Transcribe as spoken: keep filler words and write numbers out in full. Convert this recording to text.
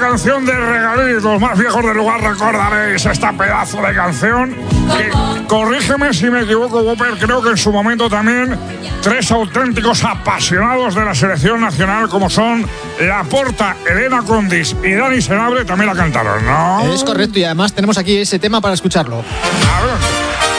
canción de Regaliz. Los más viejos del lugar recordaréis esta pedazo de canción que, corrígeme si me equivoco, Whopper, creo que en su momento también tres auténticos apasionados de la selección nacional como son Laporta, Elena Condis y Dani Senabre también la cantaron, ¿no? Es correcto, y además tenemos aquí ese tema para escucharlo. A ver.